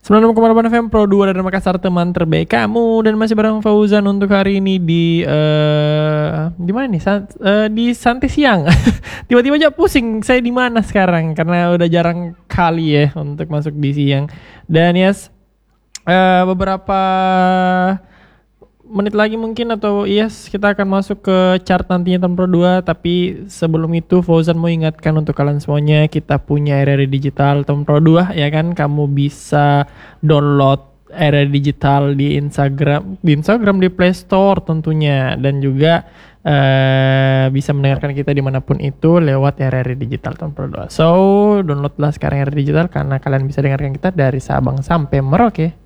96,8 FM Pro 2 dari Makassar, teman terbaik kamu, dan masih bareng Fauzan untuk hari ini di mana nih? Di Santai Siang. Tiba-tiba aja pusing saya di mana sekarang karena udah jarang kali ya untuk masuk di siang. Dan yes, beberapa menit lagi mungkin atau yes kita akan masuk ke chart nantinya tahun Pro 2. Tapi sebelum itu Fauzan mau ingatkan untuk kalian semuanya, kita punya RRI Digital tahun Pro 2 ya kan. Kamu bisa download RRI Digital di Instagram di Play Store tentunya, dan juga bisa mendengarkan kita dimanapun itu lewat RRI Digital tahun Pro 2. So downloadlah sekarang RRI Digital karena kalian bisa dengarkan kita dari Sabang sampai Merauke.